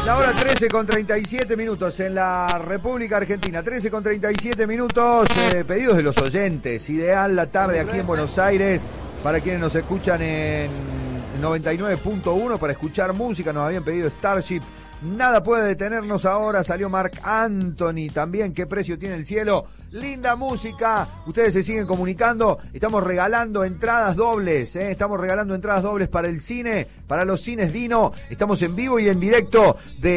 La hora 13 con 37 minutos en la República Argentina. 13 con 37 minutos, pedidos de los oyentes. Ideal la tarde aquí en Buenos Aires para quienes nos escuchan en 99.1 para escuchar música. Nos habían pedido Starship. Nada puede detenernos ahora. Salió Marc Anthony también. ¿Qué precio tiene el cielo? Linda música. Ustedes se siguen comunicando. Estamos regalando entradas dobles. Estamos regalando entradas dobles para el cine, para los cines Dino. Estamos en vivo y en directo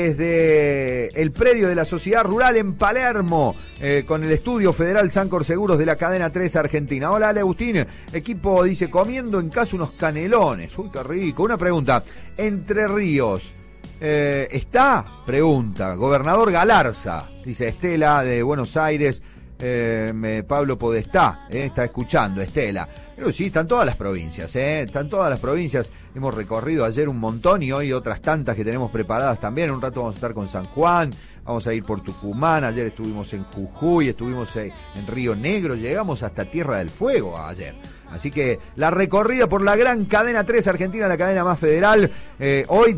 desde el predio de la Sociedad Rural en Palermo, con el estudio Federal Sancor Seguros de la cadena 3 Argentina. Hola, Ale Agustín. Equipo dice, comiendo en casa unos canelones. Uy, qué rico. Una pregunta. Entre Ríos. ¿Está? Pregunta. Gobernador Galarza, dice Estela de Buenos Aires. Pablo Podestá, está escuchando, Estela. Pero sí, están todas las provincias, están todas las provincias. Hemos recorrido ayer un montón y hoy otras tantas que tenemos preparadas también. Un rato vamos a estar con San Juan, vamos a ir por Tucumán. Ayer estuvimos en Jujuy, estuvimos en Río Negro, llegamos hasta Tierra del Fuego ayer. Así que la recorrida por la gran cadena 3 Argentina, la cadena más federal, hoy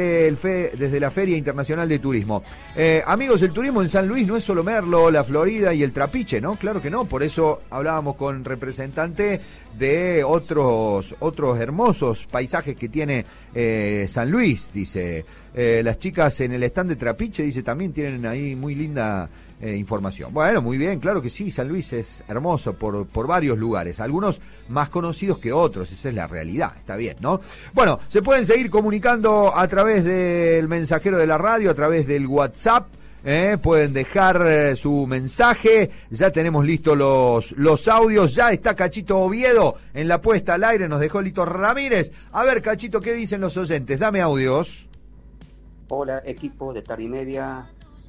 desde la Feria Internacional de Turismo. Amigos, el turismo en San Luis no es solo Merlo, la Florida y el Trapiche, ¿no? Claro que no, por eso hablábamos con representante de otros hermosos paisajes que tiene San Luis, dice. Las chicas en el stand de Trapiche, dice, también tienen ahí muy linda información. Bueno, muy bien, claro que sí, San Luis es hermoso por varios lugares, algunos más conocidos que otros, esa es la realidad, está bien, ¿no? Bueno, se pueden seguir comunicando a través del mensajero de la radio, a través del WhatsApp. Pueden dejar su mensaje. Ya tenemos listos los audios. Ya está Cachito Oviedo en la puesta al aire. Nos dejó Lito Ramírez. A ver, Cachito, ¿qué dicen los oyentes? Dame audios. Hola, equipo de Tarde y Media.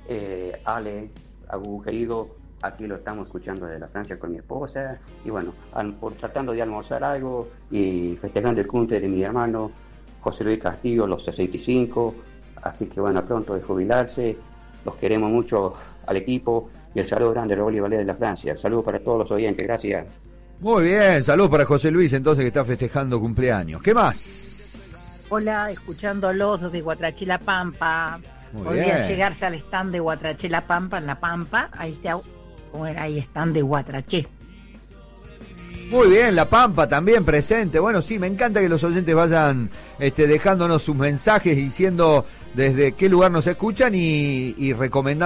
Ale, Agu, querido, aquí lo estamos escuchando desde la Francia con mi esposa. Y bueno, tratando de almorzar algo y festejando el cumple de mi hermano José Luis Castillo, los 65. Así que bueno, pronto de jubilarse. Los queremos mucho al equipo y el saludo grande de Raúl y Valé de la Francia. Saludos para todos los oyentes, gracias. Muy bien, saludos para José Luis, entonces, que está festejando cumpleaños. ¿Qué más? Hola, escuchándolos desde Guatraché La Pampa. Podría llegarse al stand de Guatraché La Pampa, en La Pampa. Ahí está, ahí stand de Guatraché. Muy bien, La Pampa también presente. Bueno, sí, me encanta que los oyentes vayan dejándonos sus mensajes diciendo desde qué lugar nos escuchan y recomendando